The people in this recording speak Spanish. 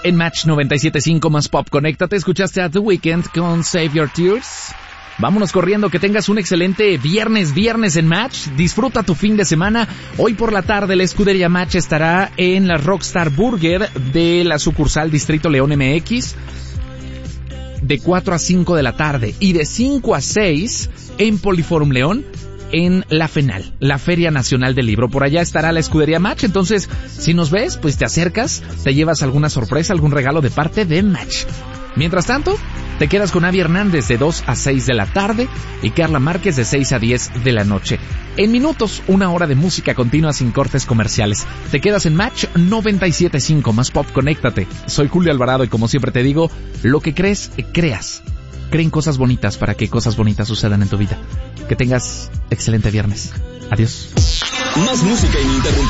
en Match 97.5 más Pop. Conéctate, escuchaste a The Weeknd con Save Your Tears. Vámonos corriendo, que tengas un excelente viernes en Match. Disfruta tu fin de semana. Hoy por la tarde la escudería Match estará en la Rockstar Burger de la sucursal Distrito León MX de 4 a 5 de la tarde y de 5 a 6 en Poliforum León en la FENAL, la Feria Nacional del Libro. Por allá estará la escudería Match, entonces si nos ves, pues te acercas, te llevas alguna sorpresa, algún regalo de parte de Match. Mientras tanto, te quedas con Avi Hernández de 2 a 6 de la tarde y Carla Márquez de 6 a 10 de la noche. En minutos, 1 hora de música continua sin cortes comerciales. Te quedas en Match 97.5 más Pop. Conéctate. Soy Julio Alvarado y como siempre te digo, lo que crees, creas. Creen cosas bonitas para que cosas bonitas sucedan en tu vida. Que tengas excelente viernes. Adiós. Más música ininterrumpida.